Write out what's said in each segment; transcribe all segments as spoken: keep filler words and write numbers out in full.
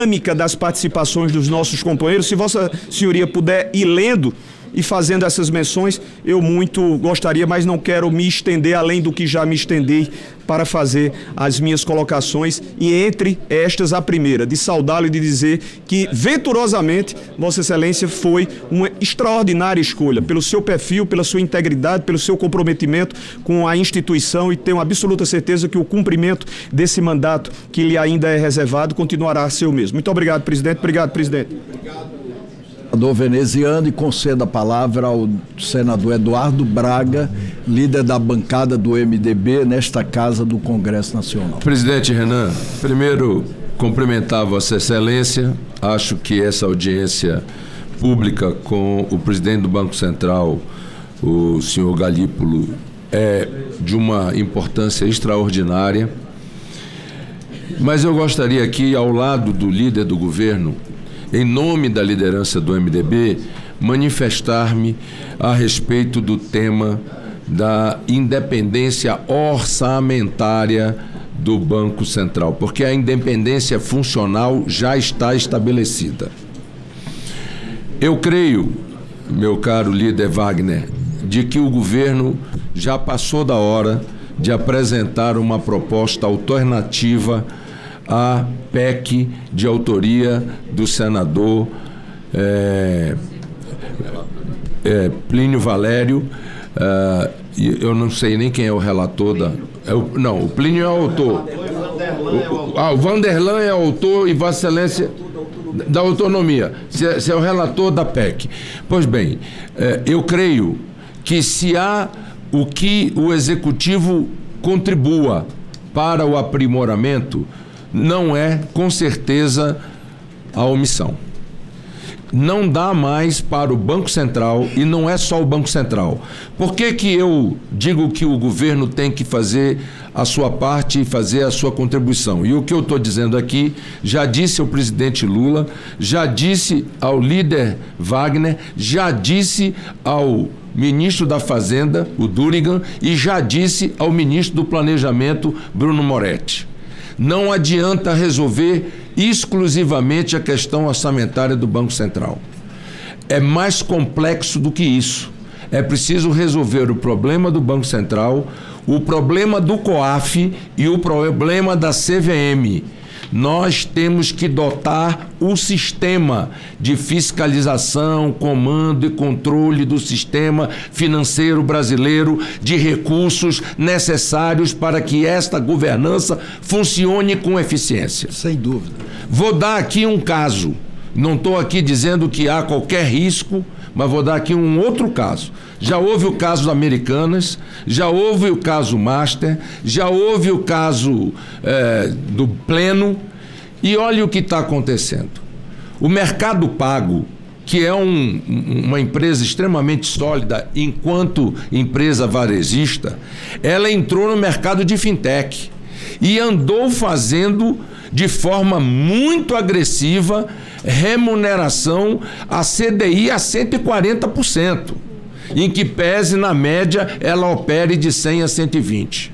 dinâmica das participações dos nossos companheiros. Se Vossa Senhoria puder ir lendo e fazendo essas menções, eu muito gostaria, mas não quero me estender além do que já me estendei para fazer as minhas colocações, e entre estas a primeira, de saudá-lo e de dizer que, venturosamente, Vossa Excelência foi uma extraordinária escolha, pelo seu perfil, pela sua integridade, pelo seu comprometimento com a instituição, e tenho absoluta certeza que o cumprimento desse mandato que lhe ainda é reservado continuará a ser o mesmo. Muito obrigado, presidente. Obrigado, presidente. Obrigado. Senador veneziano, e conceda a palavra ao senador Eduardo Braga, líder da bancada do M D B nesta Casa do Congresso Nacional. Presidente Renan, primeiro cumprimentar Vossa Excelência. Acho que essa audiência pública com o presidente do Banco Central, o senhor Galípolo, é de uma importância extraordinária. Mas eu gostaria aqui, ao lado do líder do governo, em nome da liderança do M D B, manifestar-me a respeito do tema da independência orçamentária do Banco Central, porque a independência funcional já está estabelecida. Eu creio, meu caro líder Wagner, de que o governo já passou da hora de apresentar uma proposta alternativa a P E C de autoria do senador é, é, Plínio Valério, é, eu não sei nem quem é o relator da... É o, não, o Plínio é o autor. O, ah, o Vanderlan é autor e Vossa Excelência da autonomia. Se, se é o relator da P E C. Pois bem, é, eu creio que se há o que o Executivo contribua para o aprimoramento, não é, com certeza, a omissão. Não dá mais para o Banco Central, e não é só o Banco Central. Por que que eu digo que o governo tem que fazer a sua parte e fazer a sua contribuição? E o que eu estou dizendo aqui, já disse ao presidente Lula, já disse ao líder Wagner, já disse ao ministro da Fazenda, o Durigan, e já disse ao ministro do Planejamento, Bruno Moretti. Não adianta resolver exclusivamente a questão orçamentária do Banco Central. É mais complexo do que isso. É preciso resolver o problema do Banco Central, o problema do COAF e o problema da C V M. Nós temos que dotar o sistema de fiscalização, comando e controle do sistema financeiro brasileiro de recursos necessários para que esta governança funcione com eficiência. Sem dúvida. Vou dar aqui um caso. Não estou aqui dizendo que há qualquer risco, mas vou dar aqui um outro caso. Já houve o caso Americanas, já houve o caso Master, já houve o caso é, do Pleno, e olha o que está acontecendo. O Mercado Pago, que é um, uma empresa extremamente sólida enquanto empresa varejista, ela entrou no mercado de fintech e andou fazendo de forma muito agressiva remuneração a C D I a cento e quarenta por cento, em que pese na média ela opere de cem a cento e vinte.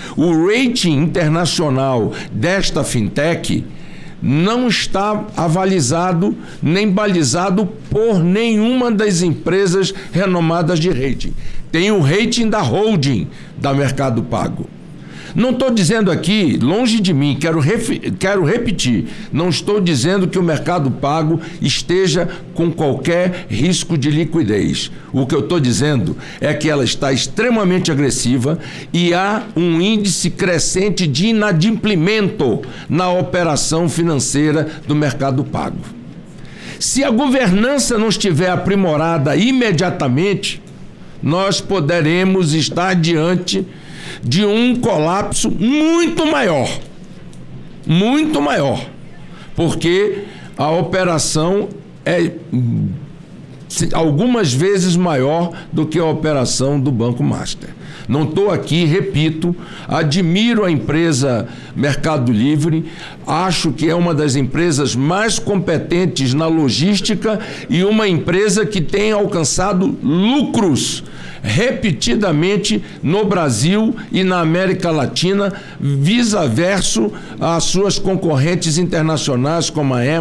O rating internacional desta fintech não está avalizado nem balizado por nenhuma das empresas renomadas de rating. Tem o rating da holding da Mercado Pago. Não estou dizendo aqui, longe de mim, quero, quero repetir, não estou dizendo que o Mercado Pago esteja com qualquer risco de liquidez. O que eu estou dizendo é que ela está extremamente agressiva e há um índice crescente de inadimplimento na operação financeira do Mercado Pago. Se a governança não estiver aprimorada imediatamente, nós poderemos estar diante de um colapso muito maior, muito maior, porque a operação é algumas vezes maior do que a operação do Banco Master. Não estou aqui, repito, admiro a empresa Mercado Livre, acho que é uma das empresas mais competentes na logística e uma empresa que tem alcançado lucros repetidamente no Brasil e na América Latina, vice-versa às suas concorrentes internacionais como a Amazon,